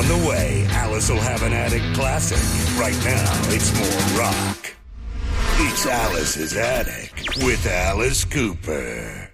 On the way, Alice will have an Attic Classic. Right now, it's more rock. It's Alice's Attic with Alice Cooper.